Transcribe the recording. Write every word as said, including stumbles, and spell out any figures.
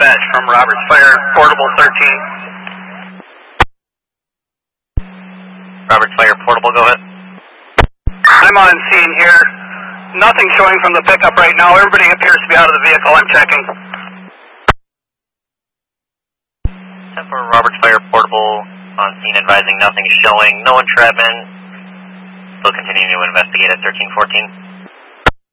dispatch from Roberts Fire, Portable thirteen. Roberts Fire, Portable, go ahead. I'm on scene here. Nothing showing from the pickup right now. Everybody appears to be out of the vehicle. I'm checking. ten four, Roberts Fire, Portable, on scene advising nothing showing. No entrapment. Still continuing to investigate at thirteen fourteen.